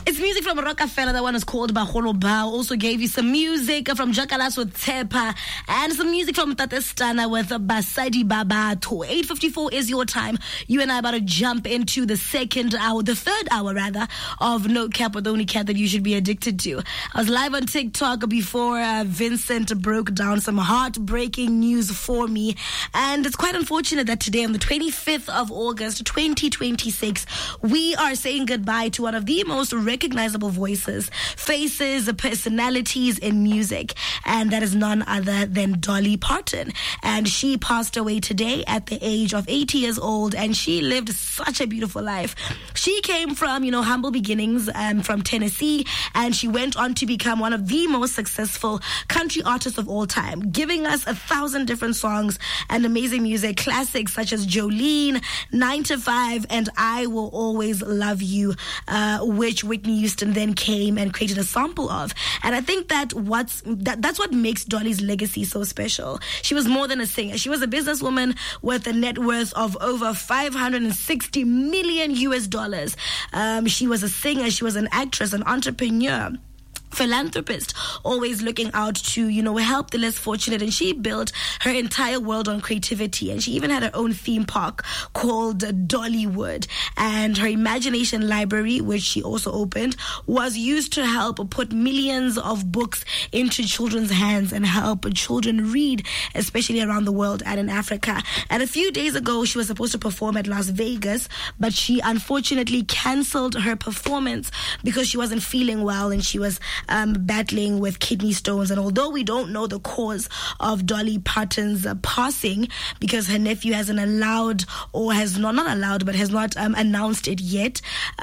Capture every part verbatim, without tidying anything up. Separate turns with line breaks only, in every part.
It's music from Rockefeller. That one is called Baholo Bao. Also gave you some music from Jakalas with Tepa and some music from Tatestana with Basadi Babato. eight fifty-four is your time. You and I are about to jump into the second hour, the third hour rather, of No Cap with the only cat that you should be addicted to. I was live on TikTok before uh, Vincent broke down some heartbreaking news for me. And it's quite unfortunate that today on the twenty-fifth of August, twenty twenty-six, we are saying goodbye to one of the most recognizable voices, faces, personalities in music, and that is none other than Dolly Parton. And she passed away today at the age of eighty years old, and she lived such a beautiful life. She came from, you know, humble beginnings um, from Tennessee, and she went on to become one of the most successful country artists of all time, giving us a thousand different songs and amazing music, classics such as Jolene, nine to five, and I Will Always Love You, uh, which Whitney Houston then came and created a sample of. And I think that what's that, that's what makes Dolly's legacy so special. She was more than a singer. She was a businesswoman with a net worth of over five hundred sixty million U S dollars. Um, she was a singer. She was an actress, an entrepreneur, philanthropist, always looking out to, you know, help the less fortunate. And she built her entire world on creativity. And she even had her own theme park called Dollywood. And her imagination library, which she also opened, was used to help put millions of books into children's hands and help children read, especially around the world and in Africa. And a few days ago, she was supposed to perform at Las Vegas, but she unfortunately canceled her performance because she wasn't feeling well and she was Um, battling with kidney stones. And although we don't know the cause of Dolly Parton's uh, passing, because her nephew hasn't allowed or has not, not allowed, but has not um, announced it yet,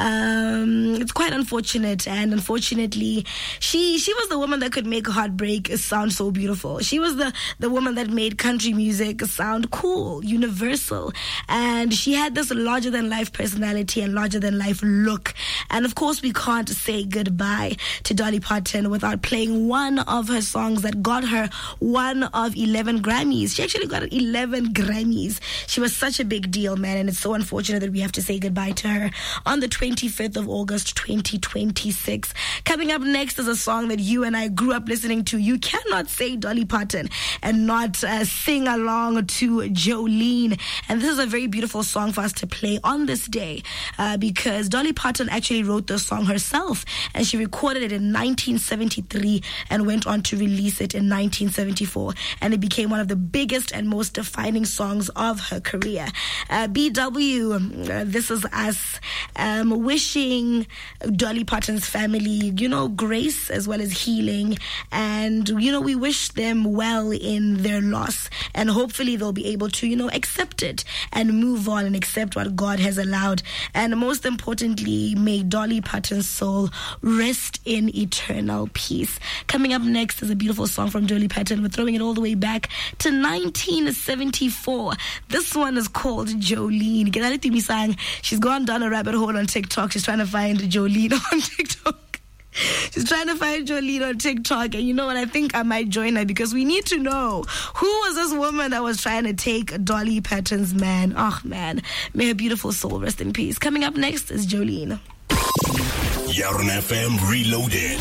um, it's quite unfortunate. And unfortunately, she she was the woman that could make heartbreak sound so beautiful. She was the, the woman that made country music sound cool, universal. And she had this larger-than-life personality and larger-than-life look. And of course, we can't say goodbye to Dolly Parton without playing one of her songs that got her one of eleven Grammys. She actually got eleven Grammys. She was such a big deal, man, and it's so unfortunate that we have to say goodbye to her on the twenty-fifth of August, twenty twenty-six. Coming up next is a song that you and I grew up listening to. You cannot say Dolly Parton and not uh, sing along to Jolene. And this is a very beautiful song for us to play on this day uh, because Dolly Parton actually wrote this song herself, and she recorded it in nineteen seventy-three and went on to release it in nineteen seventy-four, and it became one of the biggest and most defining songs of her career. uh, B W, uh, this is us um, wishing Dolly Parton's family, you know, grace as well as healing, and you know, we wish them well in their loss, and hopefully they'll be able to, you know, accept it and move on and accept what God has allowed. And most importantly, may Dolly Parton's soul rest in eternal peace. Coming up next is a beautiful song from Dolly Parton. We're throwing it all the way back to nineteen seventy-four. This one is called Jolene. She's gone down a rabbit hole on TikTok. She's trying to find Jolene on TikTok. She's trying to find Jolene on TikTok, and you know what? I think I might join her because we need to know who was this woman that was trying to take Dolly Parton's man. Oh man, may her beautiful soul rest in peace. Coming up next is Jolene.
Yarn F M Reloaded.